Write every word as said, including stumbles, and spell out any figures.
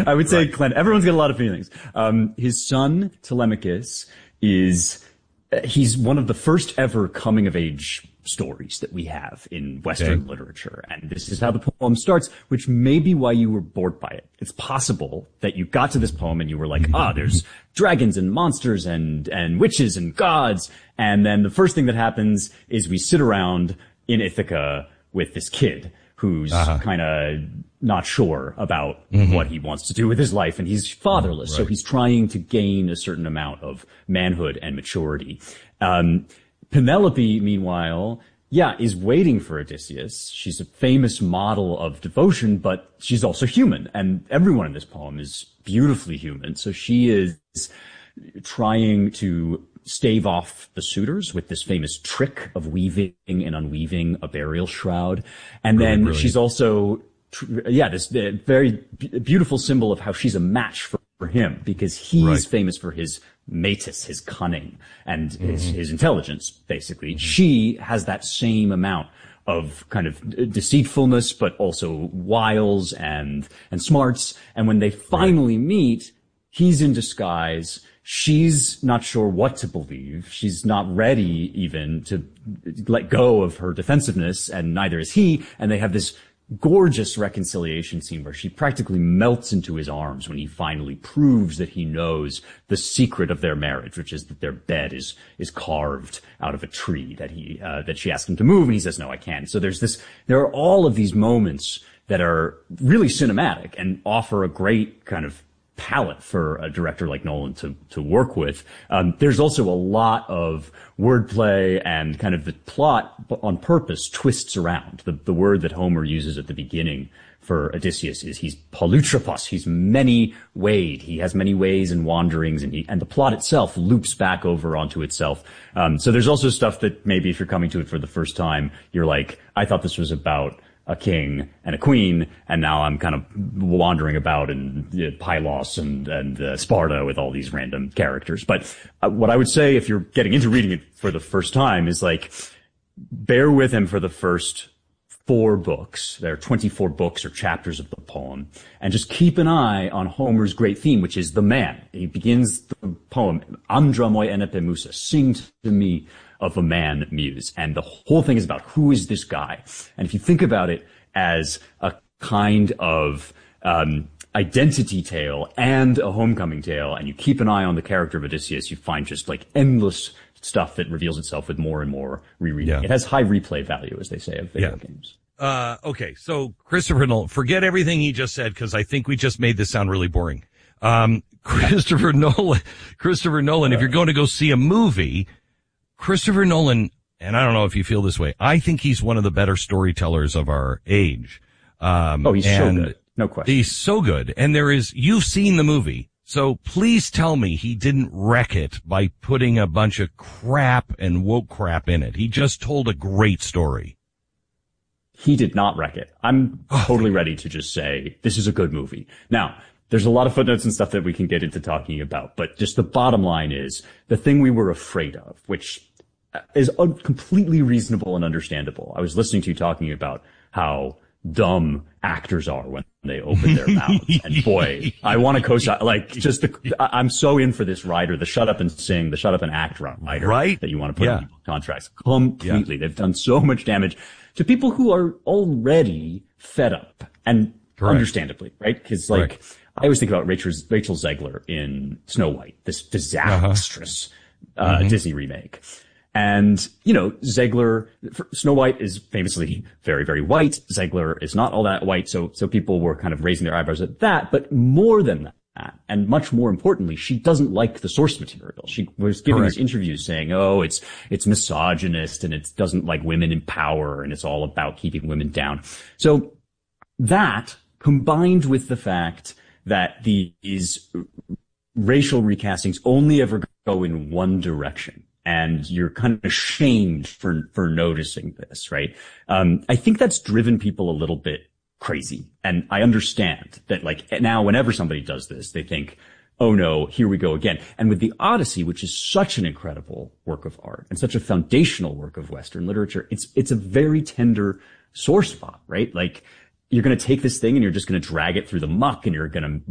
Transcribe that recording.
I would say right. Clement. Everyone's got a lot of feelings. Um, his son, Telemachus, is, uh, he's one of the first ever coming of age stories that we have in Western okay. literature. And this is how the poem starts, which may be why you were bored by it. It's possible that you got to this poem and you were like, ah, there's dragons and monsters and, and witches and gods. And then the first thing that happens is we sit around in Ithaca with this kid who's uh-huh. kind of not sure about mm-hmm. what he wants to do with his life, and he's fatherless. Right. So he's trying to gain a certain amount of manhood and maturity. Um, Penelope, meanwhile, yeah, is waiting for Odysseus. She's a famous model of devotion, but she's also human. And everyone in this poem is beautifully human. So she is trying to stave off the suitors with this famous trick of weaving and unweaving a burial shroud. And really then brilliant. She's also, yeah, this very beautiful symbol of how she's a match for, for him, because he's right. famous for his metis, his cunning, and mm-hmm. his, his intelligence, basically. Mm-hmm. She has that same amount of kind of deceitfulness, but also wiles and, and smarts. And when they finally right. meet, he's in disguise. She's not sure what to believe. She's not ready even to let go of her defensiveness, and neither is he. And they have this gorgeous reconciliation scene where she practically melts into his arms when he finally proves that he knows the secret of their marriage, which is that their bed is is carved out of a tree that he uh, that she asked him to move, and he says, no, I can't. So there's this, there are all of these moments that are really cinematic and offer a great kind of palette for a director like Nolan to to work with. Um, there's also a lot of wordplay, and kind of the plot on purpose twists around. The the word that Homer uses at the beginning for Odysseus is he's polytropos. He's many-wayed. He has many ways and wanderings, and he, and the plot itself loops back over onto itself. Um, so there's also stuff that maybe if you're coming to it for the first time, you're like, I thought this was about a king and a queen, and now I'm kind of wandering about in uh, Pylos and, and uh, Sparta with all these random characters. But uh, what I would say if you're getting into reading it for the first time is, like, bear with him for the first four books. There are twenty-four books or chapters of the poem, and just keep an eye on Homer's great theme, which is the man. He begins the poem, Andra moi enepe musa, sing to me of a man muse. And the whole thing is about who is this guy? And if you think about it as a kind of um identity tale and a homecoming tale, and you keep an eye on the character of Odysseus, you find just like endless stuff that reveals itself with more and more rereading. Yeah. It has high replay value, as they say, of video yeah. games. Uh, okay. So Christopher Nolan, forget everything he just said, because I think we just made this sound really boring. Um, Christopher Nolan, Christopher Nolan, uh, if you're going to go see a movie, Christopher Nolan, and I don't know if you feel this way, I think he's one of the better storytellers of our age. Um, oh, he's so good. No question. He's so good. And there is, you've seen the movie, so please tell me he didn't wreck it by putting a bunch of crap and woke crap in it. He just told a great story. He did not wreck it. I'm totally ready to just say, this is a good movie. Now, there's a lot of footnotes and stuff that we can get into talking about, but just the bottom line is the thing we were afraid of, which is un- completely reasonable and understandable. I was listening to you talking about how dumb actors are when they open their mouths. And boy, I want to co-sign, like, just the, I'm so in for this writer, the shut up and sing, the shut up and act writer, right? That you want to put yeah. in contracts. Completely. Yeah. They've done so much damage to people who are already fed up, and Correct. Understandably, right? Because, like, Correct. I always think about Rachel, Rachel Zegler in Snow White, this disastrous uh-huh. uh, mm-hmm. Disney remake. And, you know, Zegler, Snow White is famously very, very white. Zegler is not all that white. So, so people were kind of raising their eyebrows at that. But more than that, and much more importantly, she doesn't like the source material. She was giving Correct. these interviews saying, oh, it's, it's misogynist, and it doesn't like women in power, and it's all about keeping women down. So that, combined with the fact that these racial recastings only ever go in one direction, and you're kind of shamed for, for noticing this, right? Um, I think that's driven people a little bit crazy. And I understand that, like, now whenever somebody does this, they think, oh no, here we go again. And with the Odyssey, which is such an incredible work of art and such a foundational work of Western literature, it's, it's a very tender sore spot, right? Like, you're going to take this thing and you're just going to drag it through the muck, and you're going to